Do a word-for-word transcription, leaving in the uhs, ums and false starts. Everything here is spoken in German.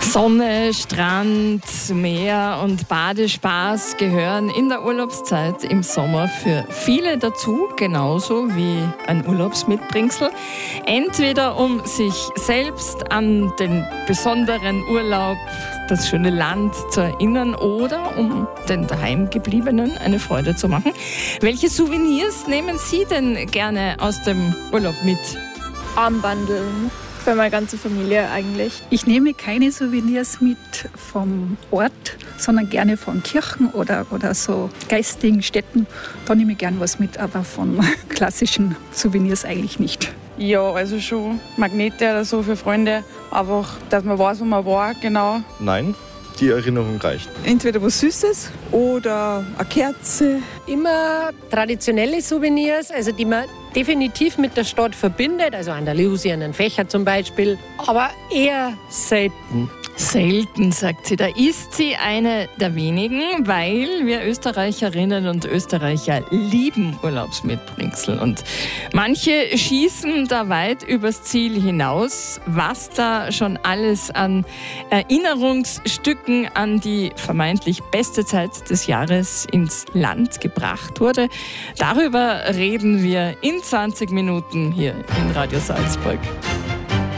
Sonne, Strand, Meer und Badespaß gehören in der Urlaubszeit im Sommer für viele dazu, genauso wie ein Urlaubsmitbringsel. Entweder um sich selbst an den besonderen Urlaub, das schöne Land zu erinnern oder um den Daheimgebliebenen eine Freude zu machen. Welche Souvenirs nehmen Sie denn gerne aus dem Urlaub mit? Armbandeln. Für meine ganze Familie eigentlich. Ich nehme keine Souvenirs mit vom Ort, sondern gerne von Kirchen oder, oder so geistigen Städten. Da nehme ich gerne was mit, aber von klassischen Souvenirs eigentlich nicht. Ja, also schon Magnete oder so für Freunde. Einfach, dass man weiß, wo man war, genau. Nein, die Erinnerung reicht. Entweder was Süßes oder eine Kerze. Immer traditionelle Souvenirs, also die man definitiv mit der Stadt verbindet, also Andalusien, ein Fächer zum Beispiel, aber eher selten. Selten, sagt sie. Da ist sie eine der wenigen, weil wir Österreicherinnen und Österreicher lieben Urlaubsmitbringsel. Und manche schießen da weit übers Ziel hinaus, was da schon alles an Erinnerungsstücken an die vermeintlich beste Zeit des Jahres ins Land gebracht wurde. Darüber reden wir in zwanzig Minuten hier in Radio Salzburg.